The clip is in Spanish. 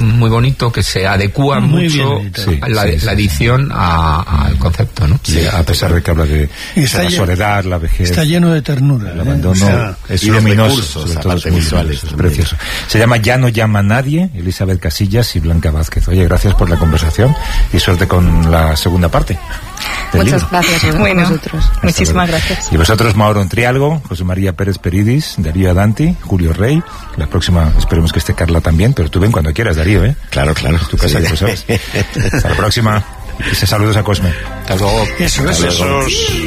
muy bonito, que se adecúa muy mucho la edición al concepto, ¿no? Sí, a pesar de que habla de la soledad, la vejez. Está lleno de ternura. El abandono es luminoso, sobre todo es muy visuales, es precioso. Se llama Ya no llama a nadie, Elizabeth Casillas y Blanca Vázquez. Oye, gracias por la conversación y suerte con la segunda parte. Muchas gracias a vosotros. Muchísimas gracias. Y vosotros, Mauro Entrialgo, José María Pérez Peridis, Darío Adanti, Julio Rey. La próxima esperemos que esté Carla también, pero tú ven cuando quieras, Darío, ¿eh? Claro. Es tu casa, que lo sabes. Hasta la próxima. Y saludos a Cosme. Hasta luego. Eso.